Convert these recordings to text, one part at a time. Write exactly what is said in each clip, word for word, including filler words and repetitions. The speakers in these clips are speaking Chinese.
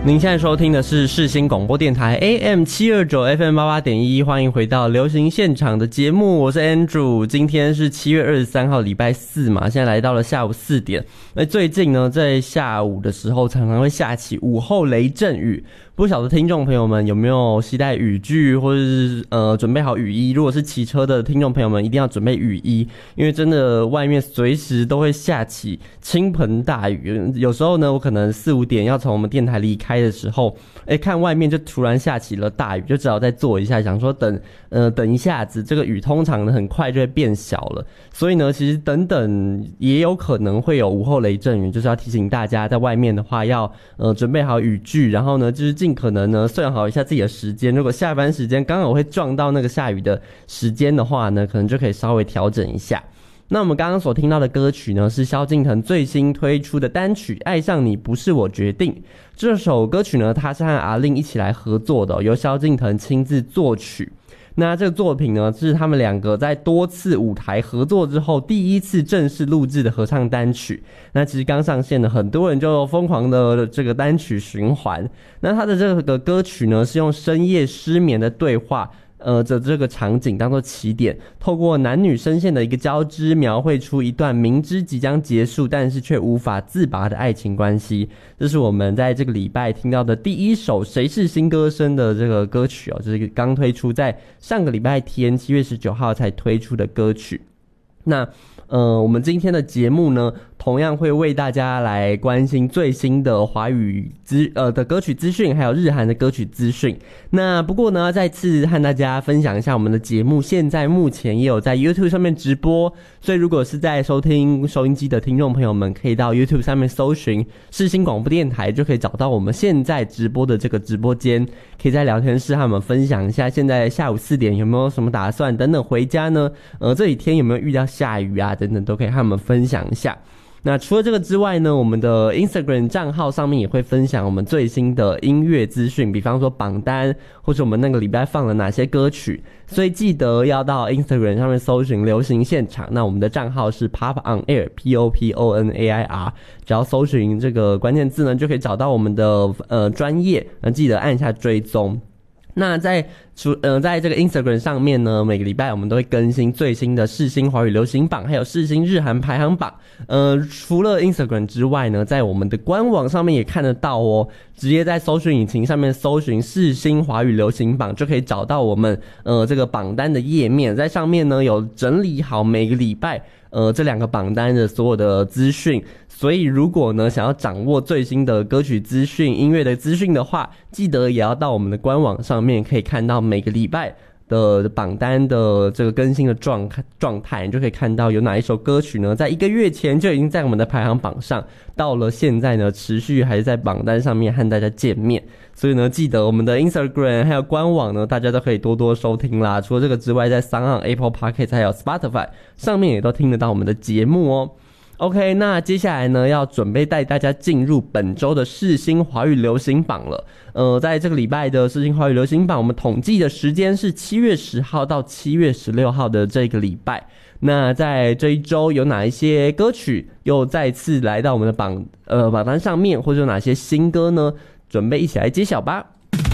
您现在收听的是世新广播电台 A M 七二九 F M 八八点一，欢迎回到流行现场的节目，我是 Andrew。今天是七月二十三号礼拜四嘛，现在来到了下午四点。那最近呢，在下午的时候常常会下起午后雷阵雨，不晓得听众朋友们有没有携带雨具，或者是呃准备好雨衣。如果是骑车的听众朋友们，一定要准备雨衣，因为真的外面随时都会下起倾盆大雨。有时候呢，我可能四五点要从我们电台离开的时候，哎，看外面就突然下起了大雨，就只好再坐一下，想说等呃等一下子，这个雨通常呢很快就会变小了。所以呢，其实等等也有可能会有午后雷阵雨，就是要提醒大家，在外面的话要呃准备好雨具，然后呢就是尽可能呢算好一下自己的时间。如果下班时间刚好会撞到那个下雨的时间的话呢，可能就可以稍微调整一下。那我们刚刚所听到的歌曲呢，是萧敬腾最新推出的单曲《爱上你不是我决定》。这首歌曲呢，它是和阿令一起来合作的，由萧敬腾亲自作曲。那这个作品呢，是他们两个在多次舞台合作之后第一次正式录制的合唱单曲。那其实刚上线的很多人就疯狂的这个单曲循环。那他的这个歌曲呢，是用深夜失眠的对话呃的这个场景当作起点，透过男女声线的一个交织，描绘出一段明知即将结束但是却无法自拔的爱情关系。这是我们在这个礼拜听到的第一首谁是新歌声的这个歌曲哦，就是刚推出在上个礼拜天七月十九号才推出的歌曲。那呃，我们今天的节目呢，同样会为大家来关心最新的华语资呃的歌曲资讯，还有日韩的歌曲资讯。那不过呢，再次和大家分享一下，我们的节目现在目前也有在 YouTube 上面直播，所以如果是在收听收音机的听众朋友们，可以到 YouTube 上面搜寻世新广播电台，就可以找到我们现在直播的这个直播间，可以在聊天室和我们分享一下现在下午四点有没有什么打算，等等回家呢，呃这几天有没有遇到下雨啊等等，都可以和我们分享一下。那除了这个之外呢，我们的 Instagram 账号上面也会分享我们最新的音乐资讯，比方说榜单，或者我们那个礼拜放了哪些歌曲，所以记得要到 Instagram 上面搜寻流行现场。那我们的账号是 Pop On Air P O P O N A I R， 只要搜寻这个关键字呢，就可以找到我们的呃专页，那记得按下追踪。那在除呃在这个 Instagram 上面呢，每个礼拜我们都会更新最新的世新华语流行榜，还有世新日韩排行榜。呃，除了 Instagram 之外呢，在我们的官网上面也看得到哦。直接在搜寻引擎上面搜寻世新华语流行榜，就可以找到我们呃这个榜单的页面。在上面呢有整理好每个礼拜呃这两个榜单的所有的资讯。所以如果呢想要掌握最新的歌曲资讯、音乐的资讯的话，记得也要到我们的官网上面，可以看到每个礼拜的榜单的这个更新的状状态，你就可以看到有哪一首歌曲呢，在一个月前就已经在我们的排行榜上，到了现在呢，持续还是在榜单上面和大家见面。所以呢，记得我们的 Instagram 还有官网呢，大家都可以多多收听啦。除了这个之外，在 SoundOn、Apple Podcast 还有 Spotify 上面也都听得到我们的节目哦。OK， 那接下来呢，要准备带大家进入本周的世新华语流行榜了。呃，在这个礼拜的世新华语流行榜，我们统计的时间是七月十号到七月十六号的这个礼拜。那在这一周有哪一些歌曲又再次来到我们的榜呃榜单上面，或者有哪些新歌呢？准备一起来揭晓吧。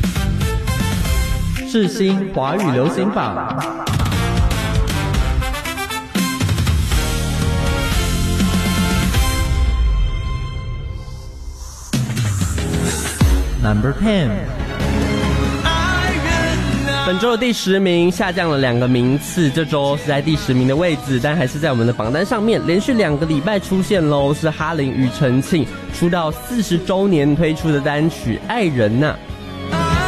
世新华语流行榜。 Number ten， 本周的第十名下降了两个名次，这周是在第十名的位置，但还是在我们的榜单上面，连续两个礼拜出现喽。是哈林庾澄庆出道四十周年推出的单曲《爱人呐》。